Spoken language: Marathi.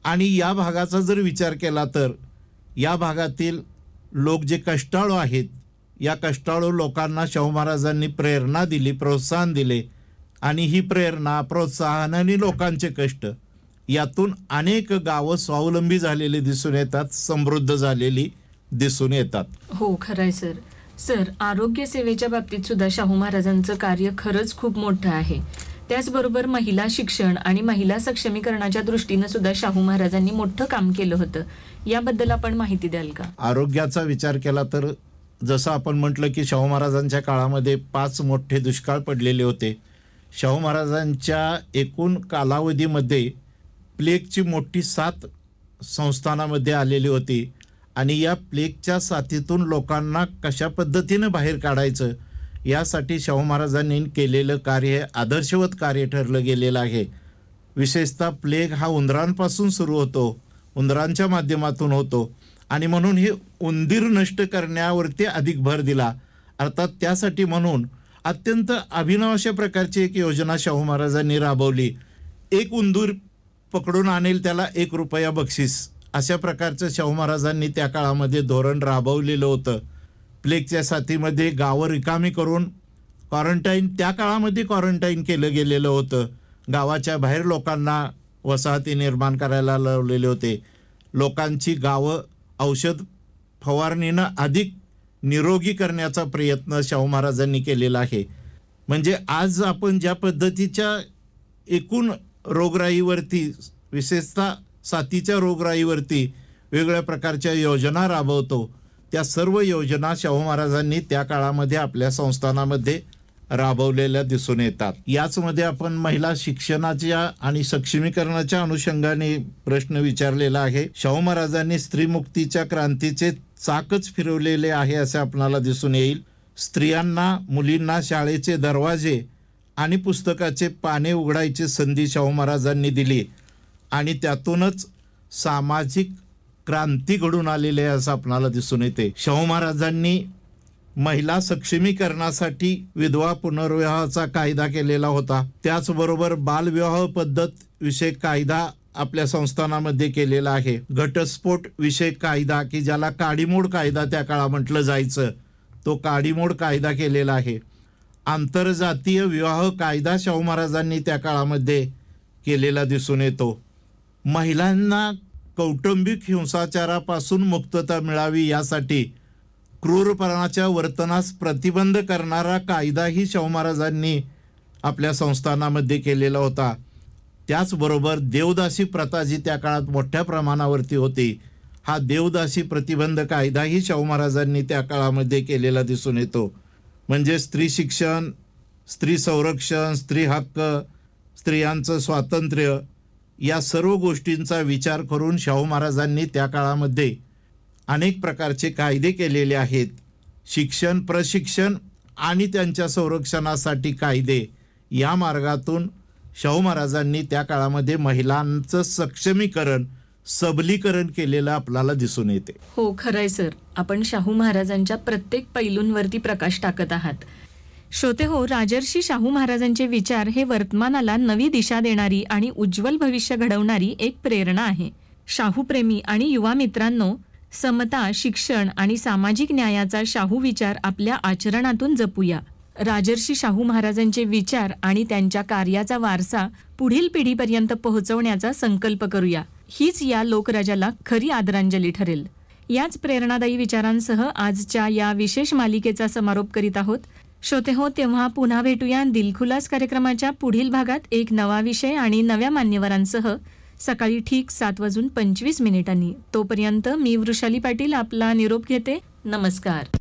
आणि या भागाचा जर विचार केला तर या भागातील लोक जे कष्टाळू आहेत, या कष्टाळू लोकांना शाहू महाराजांनी प्रेरणा दिली, प्रोत्साहन दिले आणि ही प्रेरणा, प्रोत्साहन आणि लोकांचे कष्ट यातून अनेक गावं स्वावलंबी झालेली दिसून येतात, समृद्ध झालेली दिसून येतात. हो, खरंय सर. सर, आरोग्य सेवेच्या बाबतीत सुद्धा शाहू महाराजांचं कार्य खरंच खूप मोठं आहे. त्याचबरोबर महिला शिक्षण आणि महिला सक्षमीकरणाच्या दृष्टीनं सुद्धा शाहू महाराजांनी मोठं काम केलं होतं. याबद्दल आपण माहिती द्याल का? आरोग्याचा विचार केला तर जसं आपण म्हटलं की शाहू महाराजांच्या काळामध्ये 5 मोठे दुष्काळ पडलेले होते. शाहू महाराजांच्या एकूण कालावधीमध्ये प्लेगची मोठी साथ संस्थानामध्ये आलेली होती आणि या प्लेगच्या साथीतून लोकांना कशा पद्धतीनं बाहेर काढायचं यासाठी शाहू महाराजांनी केलेलं कार्य हे आदर्शवत कार्य ठरलं गेलेलं आहे. विशेषतः प्लेग हा उंदरांपासून सुरू होतो, उंदरांच्या माध्यमातून होतो आणि म्हणून हे उंदीर नष्ट करण्यावरती अधिक भर दिला. अर्थात त्यासाठी म्हणून अत्यंत अभिनव अशा प्रकारची एक योजना शाहू महाराजांनी राबवली. एक उंदीर पकडून आणेल त्याला ₹1 बक्षीस, अशा प्रकारचं शाहू महाराजांनी त्या काळामध्ये धोरण राबवलेलं होतं. प्लेगच्या साथीमध्ये गावं रिकामी करून क्वारंटाईन, त्या काळामध्ये क्वारंटाईन केलं गेलेलं होतं. गावाच्या बाहेर लोकांना वसाहती निर्माण करायला लावलेले होते. लोकांची गावं औषध फवारणीनं अधिक निरोगी करण्याचा प्रयत्न शाहू महाराजांनी केलेला आहे. म्हणजे आज आपण ज्या पद्धतीच्या एकूण रोगराईवरती, विशेषतः साथीच्या रोगराईवरती वेगवेगळ्या प्रकारच्या योजना राबवतो, त्या सर्व योजना शाहू महाराजांनी त्या काळामध्ये आपल्या संस्थानामध्ये राबवलेल्या दिसून येतात. याचमध्ये आपण महिला शिक्षणाच्या आणि सक्षमीकरणाच्या अनुषंगाने प्रश्न विचारलेला आहे. शाहू महाराजांनी स्त्रीमुक्तीच्या क्रांतीचे चाकच फिरवलेले आहे असे आपणाला दिसून येईल. स्त्रियांना, मुलींना शाळेचे दरवाजे आणि पुस्तकाचे पाने उघडायची संधी शाहू महाराजांनी दिली आणि त्यातूनच सामाजिक क्रांती घडून आलेली आहे असं आपणाला दिसून येते. शाहू महाराजांनी महिला सक्षमीकरणासाठी विधवा पुनर्विवाहाचा कायदा केलेला होता. त्याचबरोबर बालविवाह पद्धत विषयक कायदा आपल्या संस्थानामध्ये केलेला आहे. घटस्फोट विषयक कायदा, की ज्याला काडीमोड कायदा त्या काळा म्हटलं जायचं, तो काडीमोड कायदा केलेला आहे. आंतरजातीय विवाह कायदा शाहू महाराजांनी त्या काळामध्ये केलेला दिसून येतो. महिलांना कौटुंबिक हिंसाचारापासून मुक्तता मिळावी यासाठी क्रूरपणाच्या वर्तनास प्रतिबंध करणारा कायदाही शाहू महाराजांनी आपल्या संस्थानामध्ये केलेला होता. त्याचबरोबर देवदासी प्रथा जी त्या काळात मोठ्या प्रमाणावरती होती, हा देवदासी प्रतिबंध कायदाही शाहू महाराजांनी त्या काळामध्ये केलेला दिसून येतो. म्हणजे स्त्री शिक्षण, स्त्री संरक्षण, स्त्री हक्क, स्त्रियांचं स्वातंत्र्य या सर्व गोष्टींचा विचार करून शाहू महाराजांनी त्या काळामध्ये अनेक प्रकारचे कायदे केलेले आहेत. शिक्षण, प्रशिक्षण आणि त्यांच्या संरक्षणासाठी कायदे, या मार्गातून शाहू महाराजांनी त्या काळामध्ये महिलांचं सक्षमीकरण, सबलीकरण केलेलं आपल्याला दिसून येते. हो, खरंय सर. आपण शाहू महाराजांच्या प्रत्येक पैलूंवरती प्रकाश टाकत आहात. श्रोते हो, राजर्षी शाहू महाराजांचे विचार हे वर्तमानाला नवी दिशा देणारी आणि उज्ज्वल भविष्य घडवणारी एक प्रेरणा आहे. शाहूप्रेमी आणि युवा मित्रांनो, समता, शिक्षण आणि सामाजिक न्यायाचा शाहू विचार आपल्या आचरणातून जपूया. राजर्षी शाहू महाराजांचे विचार आणि त्यांच्या कार्याचा वारसा पुढील पिढीपर्यंत पोहोचवण्याचा संकल्प करूया. हीच या लोकराजाला खरी आदरांजली ठरेल. याच प्रेरणादायी विचारांसह आजच्या या विशेष मालिकेचा समारोप करीत आहोत. श्रोते हो, तेव्हा पुन्हा भेटूया दिलखुलास कार्यक्रमाच्या पुढील भागात एक नवा विषय आणि नव्या मान्यवरांसह सकाळी ठीक 7:25 तोपर्यंत मी वृषाली पाटील आपला निरोप घेते. नमस्कार.